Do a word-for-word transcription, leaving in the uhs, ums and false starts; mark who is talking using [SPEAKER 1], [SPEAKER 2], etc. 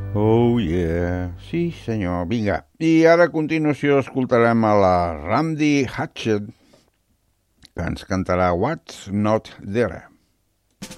[SPEAKER 1] Oh yeah, sí senyor, vinga. I ara a continuació escoltarem a la Randy Hatchett, que ens cantarà What's Not There.